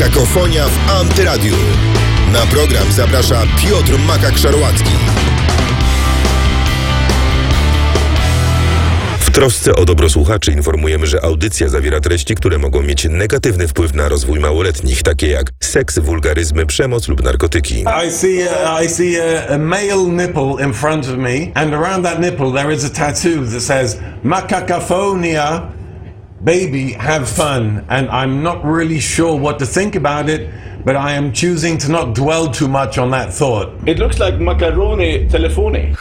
Kakofonia w Antyradiu. Na program zaprasza Piotr Makak-Szarłacki. W trosce o dobro słuchaczy informujemy, że audycja zawiera treści, które mogą mieć negatywny wpływ na rozwój małoletnich, takie jak seks, wulgaryzmy, przemoc lub narkotyki. I see a male nipple in front of me, and around that nipple there is a tattoo that says Makakafonia, baby, have fun. And I'm not really sure what to think about it, but I am choosing to not dwell too much on that thought. It looks like macaroni telephony.